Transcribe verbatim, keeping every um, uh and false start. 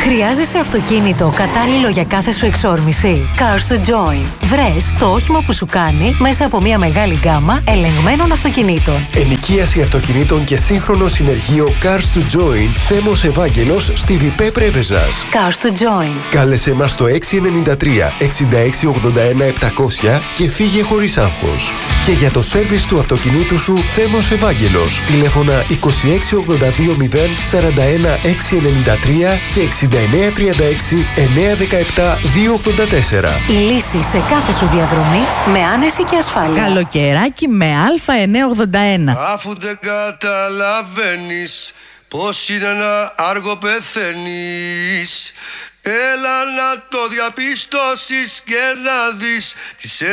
Χρειάζεσαι αυτοκίνητο κατάλληλο για κάθε σου εξόρμηση? Cars to Join. Βρες το όχημα που σου κάνει μέσα από μια μεγάλη γκάμα ελεγμένων αυτοκινήτων. Ενοικίαση αυτοκινήτων και σύγχρονο συνεργείο Cars to Join. Θέμος Ευάγγελος στη Βιπέ Πρέβεζας. Cars to Join. Κάλεσέ μας στο έξι εννιά τρία εξήντα έξι ογδόντα ένα επτακόσια και φύγε χωρίς άγχος. Και για το σέρβις του αυτοκινήτου σου, Θέμος Ευάγγελος. Τηλέφωνα είκοσι έξι ογδόντα δύο μηδέν σαράντα ένα έξι ενενήντα τρία και εξήντα εννέα τριάντα έξι εννέα δεκαεπτά δύο ογδόντα τέσσερα. Η λύση σε κάθε σου διαδρομή με άνεση και ασφάλεια. Καλοκαιράκι με Α εννιακόσια ογδόντα ένα. Αφού δεν καταλαβαίνεις πως είναι ένα άργο πεθαίνεις, έλα να το διαπιστώσεις και να δεις τις